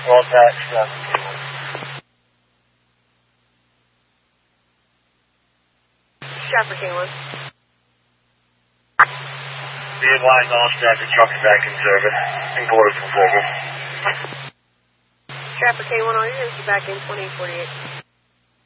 Roll tax, traffic K1. Traffic K1. Be advised all traffic trucks back in service. Imported from Fogle. Traffic K1, all units are back in 2848.